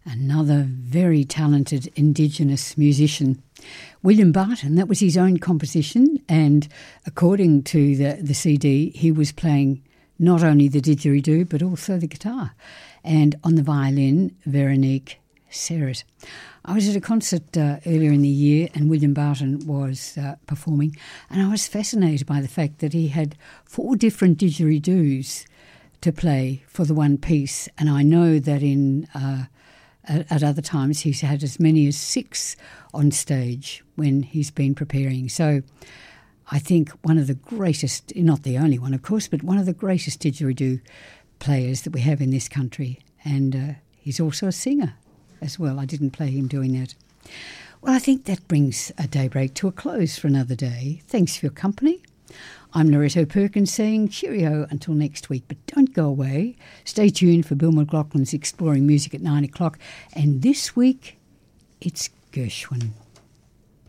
Another very talented Indigenous musician. William Barton, that was his own composition, and according to the CD, he was playing not only the didgeridoo but also the guitar. And on the violin, Veronique Serret. I was at a concert earlier in the year and William Barton was performing, and I was fascinated by the fact that he had 4 different didgeridoos to play for the one piece, and I know that at other times he's had as many as 6 on stage when he's been preparing. So I think one of the greatest, not the only one of course, but one of the greatest didgeridoo players that we have in this country. And he's also a singer as well. I didn't play him doing that. Well, I think that brings a Daybreak to a close for another day. Thanks for your company. I'm Loretto Perkins saying cheerio until next week, but don't go away. Stay tuned for Bill McLaughlin's Exploring Music at 9 o'clock. And this week, it's Gershwin.